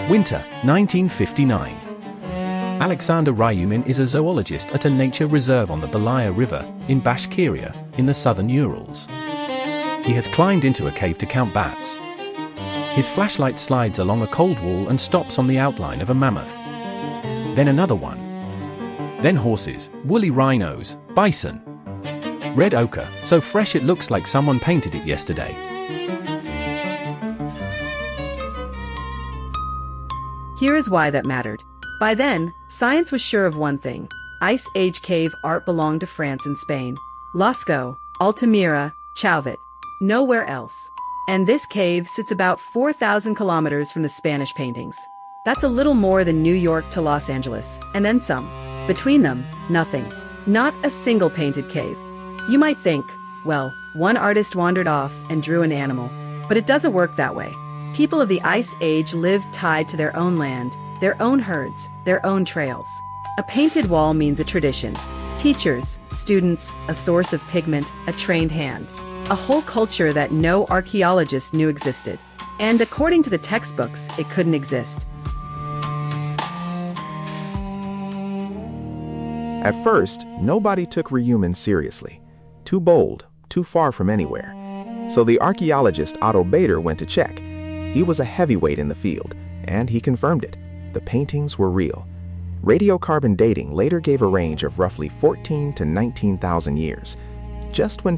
Winter, 1959. Alexander Ryumin is a zoologist at a nature reserve on the Belaya River in Bashkiria, in the southern Urals. He has climbed into a cave to count bats. His flashlight slides along a cold wall and stops on the outline of a mammoth. Then another one. Then horses, woolly rhinos, bison. Red ochre, so fresh it looks like someone painted it yesterday. Here is why that mattered. By then, science was sure of one thing. Ice Age cave art belonged to France and Spain. Lascaux, Altamira, Chauvet. Nowhere else. And this cave sits about 4,000 kilometers from the Spanish paintings. That's a little more than New York to Los Angeles, and then some. Between them, nothing. Not a single painted cave. You might think, well, one artist wandered off and drew an animal. But it doesn't work that way. People of the Ice Age lived tied to their own land, their own herds, their own trails. A painted wall means a tradition. Teachers, students, a source of pigment, a trained hand. A whole culture that no archaeologist knew existed. And according to the textbooks, it couldn't exist. At first, nobody took Ryumin seriously. Too bold, too far from anywhere. So the archaeologist Otto Bader went to check. He was a heavyweight in the field, and he confirmed it. The paintings were real. Radiocarbon dating later gave a range of roughly 14 to 19,000 years. Just when